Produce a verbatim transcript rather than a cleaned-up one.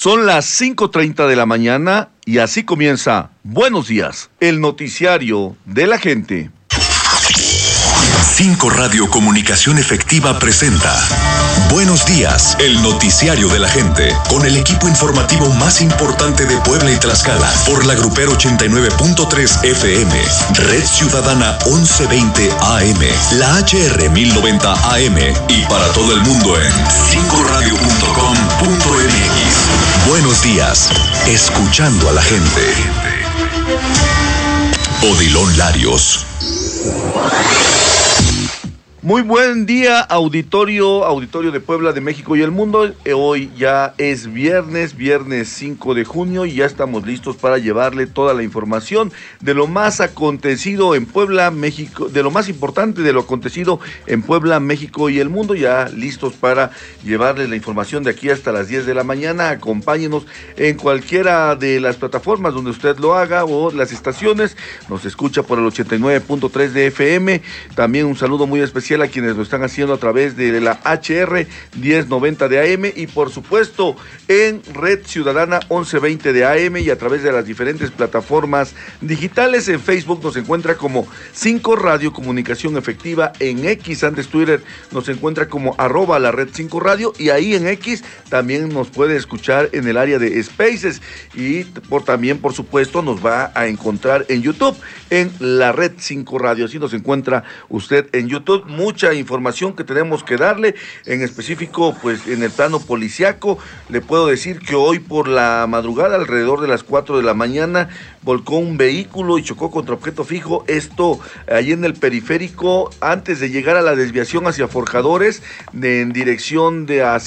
Son las cinco treinta de la mañana y así comienza Buenos Días, el noticiario de la gente. cinco Radio Comunicación Efectiva presenta Buenos Días, el noticiario de la gente, con el equipo informativo más importante de Puebla y Tlaxcala, por la Grupero ochenta y nueve punto tres F M, Red Ciudadana once veinte A M, la H R mil noventa A M y para todo el mundo en cinco radio punto com punto m x. Buenos Días, escuchando a la gente. Odilon Larios. Muy buen día, auditorio, auditorio de Puebla, de México y el mundo. Hoy ya es viernes, viernes cinco de junio y ya estamos listos para llevarle toda la información de lo más acontecido en Puebla, México, de lo más importante de lo acontecido en Puebla, México y el mundo. Ya listos para llevarles la información de aquí hasta las diez de la mañana. Acompáñenos en cualquiera de las plataformas donde usted lo haga o las estaciones. Nos escucha por el ochenta y nueve punto tres de F M. También un saludo muy especial a quienes lo están haciendo a través de la H R mil noventa de A M y por supuesto en Red Ciudadana once veinte de A M y a través de las diferentes plataformas digitales. En Facebook nos encuentra como cinco Radio Comunicación Efectiva, en X, antes Twitter, nos encuentra como arroba la red cinco Radio y ahí en X también nos puede escuchar en el área de Spaces y por también por supuesto nos va a encontrar en YouTube en la red cinco Radio, así nos encuentra usted en YouTube. Mucha información que tenemos que darle, en específico pues en el plano policiaco. Le puedo decir que hoy por la madrugada, alrededor de las cuatro de la mañana, volcó un vehículo y chocó contra objeto fijo, esto ahí en el periférico, antes de llegar a la desviación hacia Forjadores, de, en dirección de hacia